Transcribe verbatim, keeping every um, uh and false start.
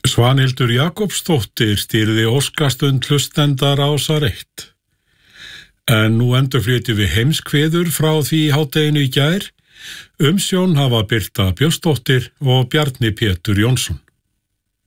Svanhildur Jakobsdóttir stýrði óskastund hlustenda Rásar eitt. En nú endurflytjum við heimskveður frá því hádeginu í gær. Umsjón hafa Birta Björnsdóttir og Bjarni Pétur Jónsson.